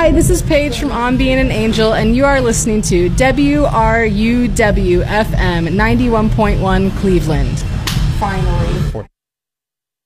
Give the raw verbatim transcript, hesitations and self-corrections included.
Hi, this is Paige from On Being an Angel, and you are listening to W R U W F M ninety-one point one Cleveland. Finally.